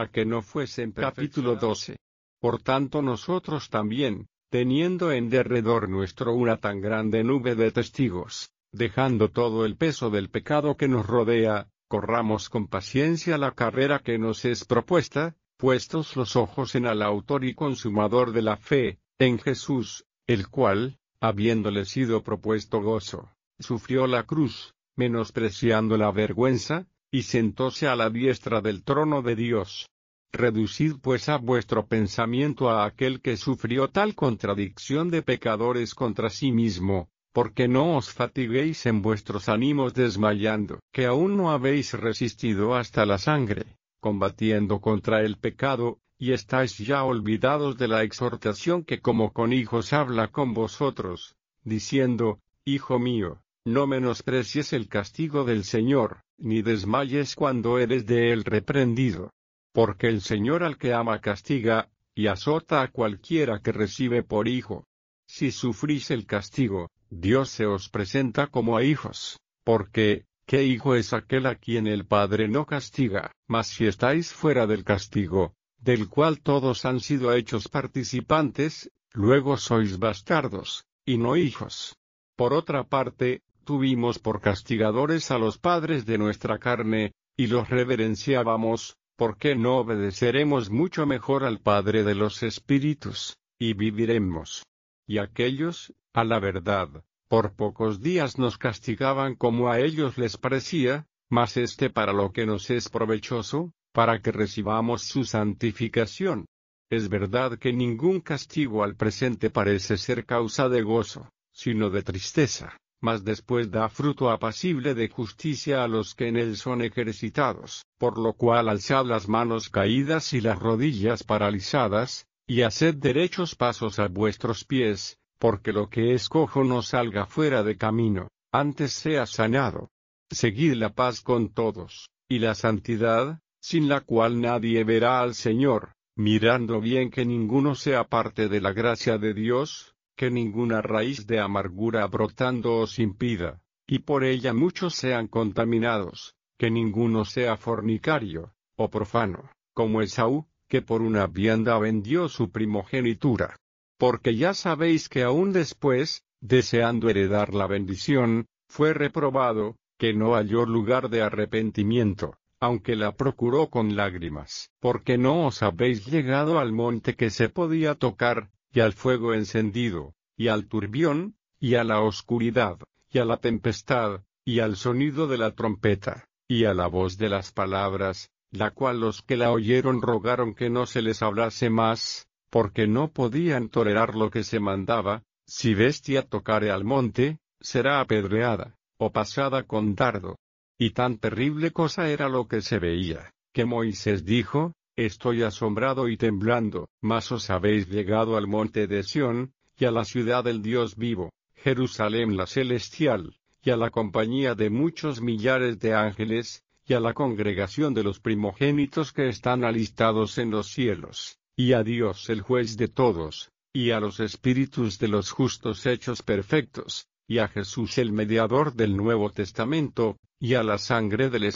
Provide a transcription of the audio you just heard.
a que no fuesen capítulo 12. Por tanto nosotros también, teniendo en derredor nuestro una tan grande nube de testigos, dejando todo el peso del pecado que nos rodea, corramos con paciencia la carrera que nos es propuesta, puestos los ojos en el autor y consumador de la fe, en Jesús, el cual, habiéndole sido propuesto gozo, sufrió la cruz, menospreciando la vergüenza, y sentóse a la diestra del trono de Dios. Reducid pues a vuestro pensamiento a aquel que sufrió tal contradicción de pecadores contra sí mismo, porque no os fatiguéis en vuestros ánimos desmayando, que aún no habéis resistido hasta la sangre, combatiendo contra el pecado, y estáis ya olvidados de la exhortación que como con hijos habla con vosotros, diciendo, Hijo mío, no menosprecies el castigo del Señor, ni desmayes cuando eres de él reprendido. Porque el Señor al que ama castiga, y azota a cualquiera que recibe por hijo. Si sufrís el castigo, Dios se os presenta como a hijos, porque, ¿qué hijo es aquel a quien el Padre no castiga? Mas si estáis fuera del castigo, del cual todos han sido hechos participantes, luego sois bastardos, y no hijos. Por otra parte, tuvimos por castigadores a los padres de nuestra carne, y los reverenciábamos, ¿por qué no obedeceremos mucho mejor al Padre de los Espíritus, y viviremos? Y aquellos, a la verdad, por pocos días nos castigaban como a ellos les parecía, mas para lo que nos es provechoso, para que recibamos su santificación. Es verdad que ningún castigo al presente parece ser causa de gozo, sino de tristeza, mas después da fruto apacible de justicia a los que en él son ejercitados, por lo cual alzad las manos caídas y las rodillas paralizadas, y haced derechos pasos a vuestros pies, porque lo que es cojo no salga fuera de camino, antes sea sanado. Seguid la paz con todos, y la santidad, sin la cual nadie verá al Señor, mirando bien que ninguno sea parte de la gracia de Dios, que ninguna raíz de amargura brotando os impida, y por ella muchos sean contaminados, que ninguno sea fornicario, o profano, como Esaú, que por una vianda vendió su primogenitura. Porque ya sabéis que aún después, deseando heredar la bendición, fue reprobado, que no halló lugar de arrepentimiento, aunque la procuró con lágrimas. Porque no os habéis llegado al monte que se podía tocar, y al fuego encendido, y al turbión, y a la oscuridad, y a la tempestad, y al sonido de la trompeta, y a la voz de las palabras, la cual los que la oyeron rogaron que no se les hablase más, porque no podían tolerar lo que se mandaba, si bestia tocare al monte, será apedreada, o pasada con dardo. Y tan terrible cosa era lo que se veía, que Moisés dijo, Estoy asombrado y temblando, mas os habéis llegado al monte de Sión, y a la ciudad del Dios vivo, Jerusalén la celestial, y a la compañía de muchos millares de ángeles, y a la congregación de los primogénitos que están alistados en los cielos, y a Dios el juez de todos, y a los espíritus de los justos hechos perfectos, y a Jesús el mediador del Nuevo Testamento, y a la sangre del